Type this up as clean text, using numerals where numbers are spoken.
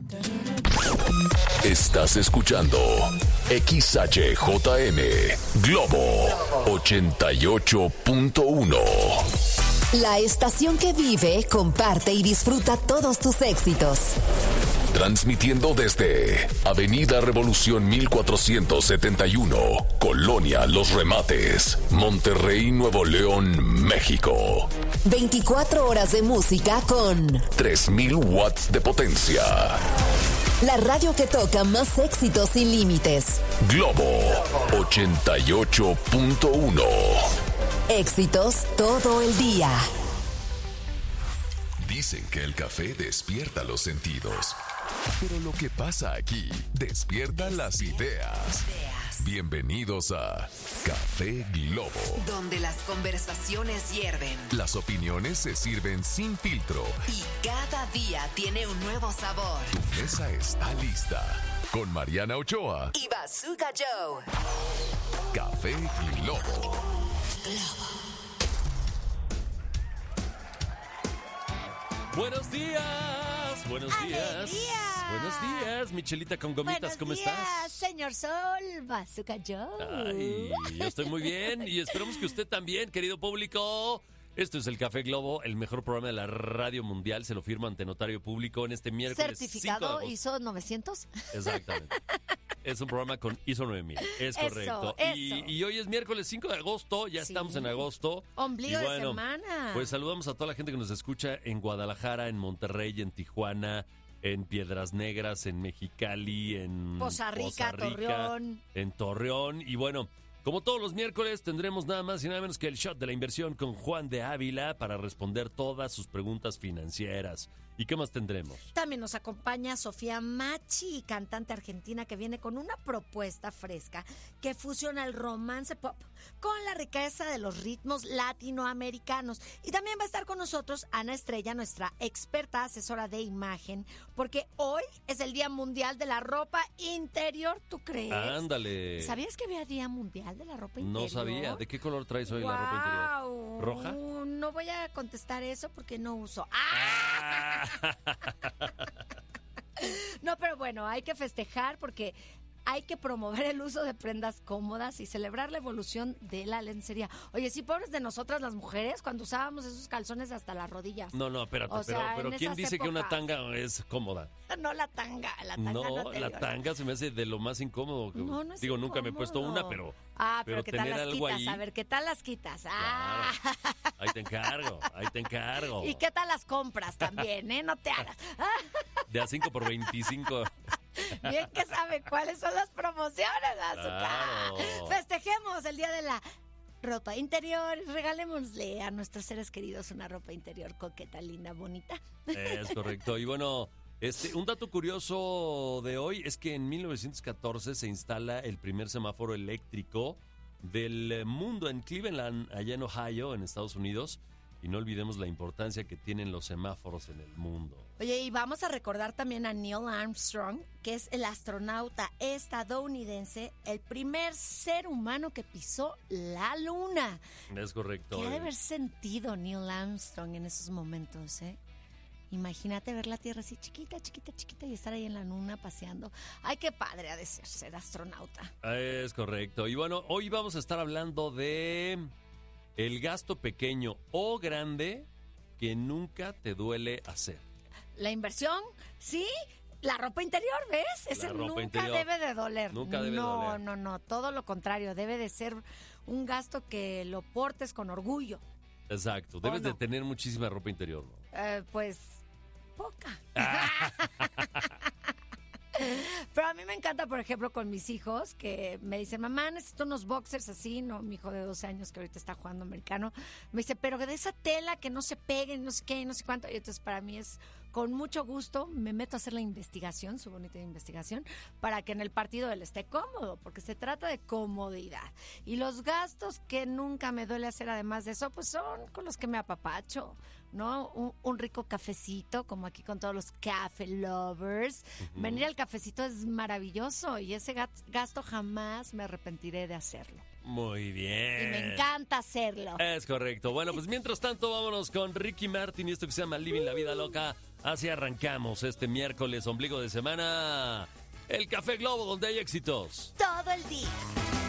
Estás escuchando XHJM Globo 88.1. La estación que vive, comparte y disfruta todos tus éxitos. Transmitiendo desde Avenida Revolución 1471, Colonia Los Remates, Monterrey, Nuevo León, México. 24 horas de música con 3000 watts de potencia. La radio que toca más éxitos sin límites. Globo 88.1. Éxitos todo el día. Dicen que el café despierta los sentidos, pero lo que pasa aquí despierta las ideas. Bienvenidos a Café Globo, Donde las conversaciones hierven las opiniones se sirven sin filtro y cada día tiene un nuevo sabor. Tu mesa está lista con Mariana Ochoa Y Bazooka Joe. Café Globo. Buenos días, buenos días. ¡Alegría! Buenos días, Michelita con gomitas, ¿cómo Buenos días, estás? señor Sol, Bazooka Joe. Ay, yo estoy muy bien y esperamos que usted también, querido público. Esto es el Café Globo, el mejor programa de la radio mundial, se lo firma ante notario público en este miércoles 5 de Certificado agosto. ISO 900. Exactamente. Es un programa con ISO 9000, es Eso, correcto. eso. Y hoy es miércoles 5 de agosto, ya Sí. estamos en agosto. Ombligo Y de bueno, semana. Pues saludamos a toda la gente que nos escucha en Guadalajara, en Monterrey, en Tijuana, en Piedras Negras, en Mexicali, en Poza Rica, Torreón. en Torreón. Y bueno, como todos los miércoles tendremos nada más y nada menos que el shot de la inversión con Juan de Ávila para responder todas sus preguntas financieras. ¿Y qué más tendremos? También nos acompaña Sofía Machi, cantante argentina que viene con una propuesta fresca que fusiona el romance pop con la riqueza de los ritmos latinoamericanos. Y también va a estar con nosotros Ana Estrella, nuestra experta asesora de imagen, porque hoy es el Día Mundial de la Ropa Interior, ¿tú crees? Ándale. ¿Sabías que había Día Mundial de la Ropa Interior? No sabía. ¿De qué color traes hoy la ropa interior? ¿Roja? No voy a contestar eso porque no uso. ¡Ah! No, pero bueno, hay que festejar porque hay que promover el uso de prendas cómodas y celebrar la evolución de la lencería. Oye, sí, pobres de nosotras las mujeres cuando usábamos esos calzones hasta las rodillas. No, espérate, O sea, pero en ¿quién esas dice que una épocas. tanga es cómoda? No, la tanga No, te la digo, tanga se me hace de lo más incómodo. No, no es Digo, nunca me he puesto incómodo. una, pero... pero ¿qué tal tener las algo quitas? ahí... A ver, ¿qué tal las quitas? Claro. Ahí te encargo. ¿Y qué tal las compras también, No te hagas. De a 5 por 25. Bien que sabe cuáles son las promociones, Azúcar. Claro. Festejemos el día de la ropa interior. Regalémosle a nuestros seres queridos una ropa interior coqueta, linda, bonita. Es correcto. Y bueno, un dato curioso de hoy es que en 1914 se instala el primer semáforo eléctrico del mundo en Cleveland, allá en Ohio, en Estados Unidos. Y no olvidemos la importancia que tienen los semáforos en el mundo. Oye, y vamos a recordar también a Neil Armstrong, que es el astronauta estadounidense, el primer ser humano que pisó la luna. Es correcto. ¿Qué ha de haber sentido Neil Armstrong en esos momentos, Imagínate ver la Tierra así chiquita y estar ahí en la luna paseando. Ay, qué padre ha de ser astronauta. Es correcto. Y bueno, hoy vamos a estar hablando de el gasto pequeño o grande que nunca te duele hacer. La inversión, sí. La ropa interior, ¿ves? Ese La ropa nunca interior. debe de doler. Nunca debe doler. No, todo lo contrario. Debe de ser un gasto que lo portes con orgullo. Exacto. Debes no? de tener muchísima ropa interior, ¿no? Pues, poca. Pero a mí me encanta, por ejemplo, con mis hijos, que me dicen, mamá, necesito unos boxers así, ¿no? Mi hijo de 12 años que ahorita está jugando americano, me dice, pero de esa tela que no se peguen, no sé qué, no sé cuánto. Y entonces para mí es con mucho gusto, me meto a hacer la investigación, su bonita investigación, para que en el partido él esté cómodo, porque se trata de comodidad. Y los gastos que nunca me duele hacer además de eso, pues son con los que me apapacho. ¿no? Un rico cafecito, como aquí con todos los café lovers. Venir al cafecito es maravilloso y ese gasto jamás me arrepentiré de hacerlo. Muy bien. Y me encanta hacerlo. Es correcto. Bueno, pues mientras tanto, vámonos con Ricky Martin y esto que se llama Living la Vida Loca. Así arrancamos este miércoles, ombligo de semana. El Café Globo, donde hay éxitos. Todo el día.